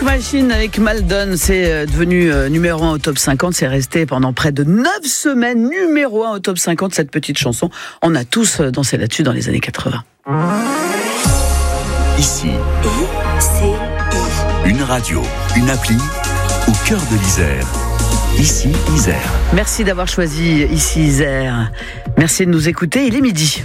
Machine avec Maldon, c'est devenu numéro 1 au top 50. C'est resté pendant près de 9 semaines numéro 1 au top 50. Cette petite chanson, on a tous dansé là-dessus dans les années 80. Ici, une radio, une appli au cœur de l'Isère. Ici, Isère. Merci d'avoir choisi Ici, Isère. Merci de nous écouter. Il est midi.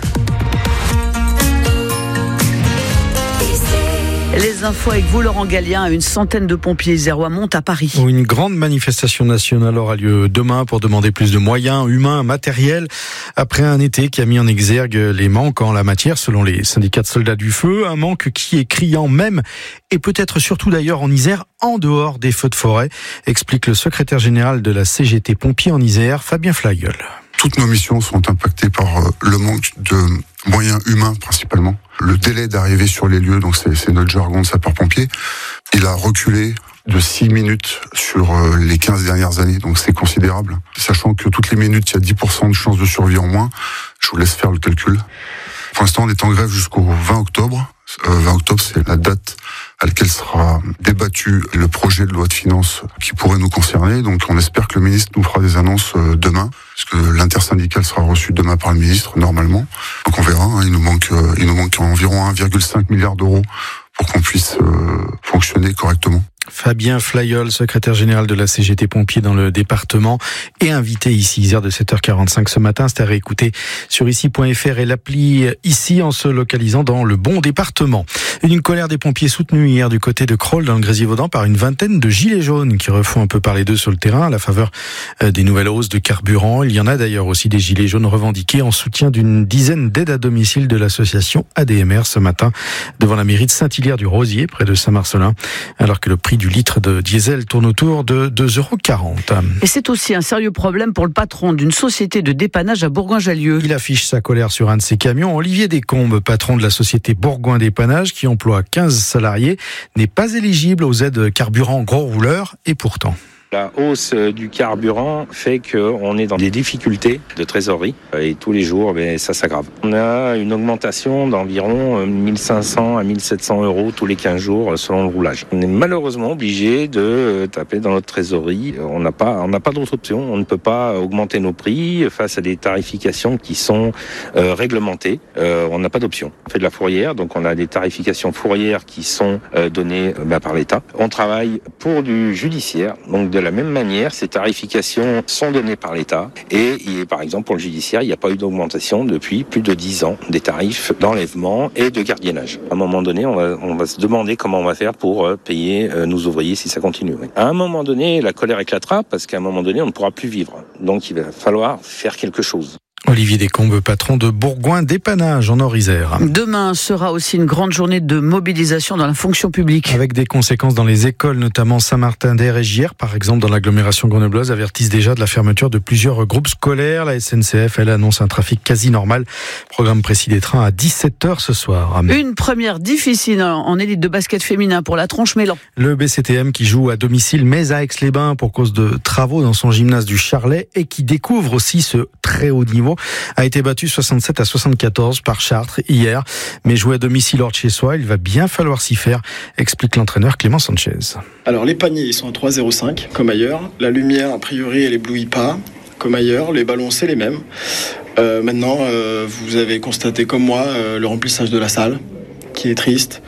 Les infos avec vous, Laurent Gallien. Une centaine de pompiers isérois montent à Paris. Une grande manifestation nationale aura lieu demain pour demander plus de moyens humains, matériels, après un été qui a mis en exergue les manques en la matière, selon les syndicats de soldats du feu. Un manque qui est criant même, et peut-être surtout d'ailleurs en Isère, en dehors des feux de forêt, explique le secrétaire général de la CGT Pompiers en Isère, Fabien Flayeul. Toutes nos missions sont impactées par le manque de moyens humains principalement. Le délai d'arrivée sur les lieux, donc c'est notre jargon de sapeur-pompier, il a reculé de 6 minutes sur les 15 dernières années, donc c'est considérable. Sachant que toutes les minutes, il y a 10% de chances de survie en moins, je vous laisse faire le calcul. Pour l'instant, on est en grève jusqu'au 20 octobre. 20 octobre, c'est la date à laquelle sera débattu le projet de loi de finances qui pourrait nous concerner. Donc on espère que le ministre nous fera des annonces demain, parce que l'intersyndicale sera reçue demain par le ministre, normalement. Donc on verra, il nous manque environ 1,5 milliard d'euros pour qu'on puisse fonctionner correctement. Fabien Flayeul, secrétaire général de la CGT Pompiers dans le département, et invité ici, Isère de 7h45 ce matin. C'est à réécouter sur ici.fr et l'appli Ici en se localisant dans le bon département. Une colère des pompiers soutenue hier du côté de Crolles dans le Grésivaudan par une vingtaine de gilets jaunes qui refont un peu parler d'eux sur le terrain à la faveur des nouvelles hausses de carburant. Il y en a d'ailleurs aussi des gilets jaunes revendiqués en soutien d'une dizaine d'aides à domicile de l'association ADMR ce matin devant la mairie de Saint-Hilaire-du-Rosier près de Saint-Marcellin, alors que le prix du litre de diesel tourne autour de 2,40 €. Et c'est aussi un sérieux problème pour le patron d'une société de dépannage à Bourgoin-Jallieu. Il affiche sa colère sur un de ses camions. Olivier Descombes, patron de la société Bourgoin Dépannage, qui emploie 15 salariés, n'est pas éligible aux aides carburant gros rouleurs, et pourtant... La hausse du carburant fait qu'on est dans des difficultés de trésorerie et tous les jours, ça s'aggrave. On a une augmentation d'environ 1500 à 1700 € tous les 15 jours selon le roulage. On est malheureusement obligé de taper dans notre trésorerie. On n'a pas d'autre option. On ne peut pas augmenter nos prix face à des tarifications qui sont réglementées. On n'a pas d'option. On fait de la fourrière, donc on a des tarifications fourrières qui sont données par l'État. On travaille pour du judiciaire, donc de la même manière, ces tarifications sont données par l'État et par exemple pour le judiciaire, il n'y a pas eu d'augmentation depuis plus de 10 ans des tarifs d'enlèvement et de gardiennage. À un moment donné, on va se demander comment on va faire pour payer nos ouvriers si ça continue. À un moment donné, la colère éclatera parce qu'à un moment donné, on ne pourra plus vivre. Donc il va falloir faire quelque chose. Olivier Descombes, patron de Bourgoin Dépannage en Nord-Isère. Demain sera aussi une grande journée de mobilisation dans la fonction publique. Avec des conséquences dans les écoles, notamment Saint-Martin-d'Air et Gières, par exemple dans l'agglomération grenobloise, avertissent déjà de la fermeture de plusieurs groupes scolaires. La SNCF, elle annonce un trafic quasi normal. Programme précis des trains à 17h ce soir. Une première difficile en élite de basket féminin pour la Tronche-Mélan. Le BCTM qui joue à domicile mais à Aix-les-Bains pour cause de travaux dans son gymnase du Charlet et qui découvre aussi ce très haut niveau, a été battu 67 à 74 par Chartres hier. Mais jouer à domicile hors de chez soi, il va bien falloir s'y faire, explique l'entraîneur Clément Sanchez. Alors les paniers, ils sont à 3,05 comme ailleurs. La lumière, a priori, elle éblouit pas comme ailleurs. Les ballons, c'est les mêmes. Maintenant, vous avez constaté comme moi le remplissage de la salle, qui est triste.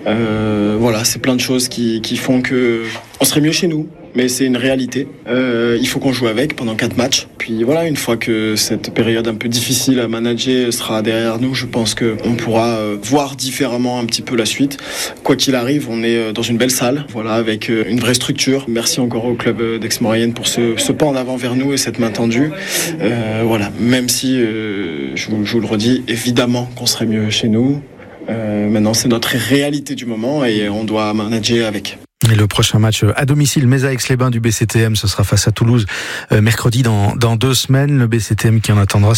Voilà, c'est plein de choses qui font que on serait mieux chez nous. Mais c'est une réalité. Il faut qu'on joue avec pendant 4 matchs. Puis voilà, une fois que cette période un peu difficile à manager sera derrière nous, je pense qu'on pourra voir différemment un petit peu la suite. Quoi qu'il arrive, on est dans une belle salle, voilà, avec une vraie structure. Merci encore au club d'Aix-Maurienne pour ce pas en avant vers nous et cette main tendue. Voilà, même si, je vous le redis, évidemment qu'on serait mieux chez nous. Maintenant, c'est notre réalité du moment et on doit manager avec. Et le prochain match à domicile, mais à Aix-les-Bains du BCTM, ce sera face à Toulouse mercredi dans 2 semaines. Le BCTM qui en attendant,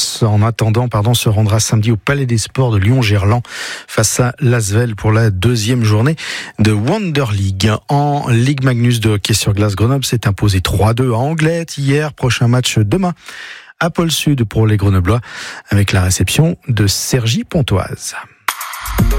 se rendra samedi au Palais des Sports de Lyon-Gerland face à l'Asvel pour la 2e journée de Wonder League. En Ligue Magnus de hockey sur glace, Grenoble s'est imposé 3-2 à Anglet hier. Prochain match demain à Pôle Sud pour les Grenoblois avec la réception de Cergy-Pontoise.